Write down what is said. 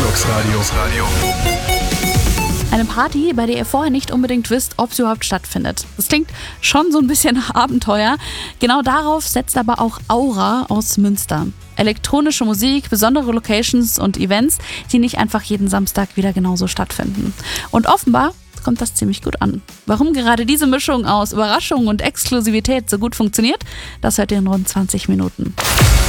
Deluxe Radio. Eine Party, bei der ihr vorher nicht unbedingt wisst, ob sie überhaupt stattfindet. Das klingt schon so ein bisschen nach Abenteuer. Genau darauf setzt aber auch Aura aus Münster. Elektronische Musik, besondere Locations und Events, die nicht einfach jeden Samstag wieder genauso stattfinden. Und offenbar kommt das ziemlich gut an. Warum gerade diese Mischung aus Überraschung und Exklusivität so gut funktioniert, das hört ihr in rund 20 Minuten.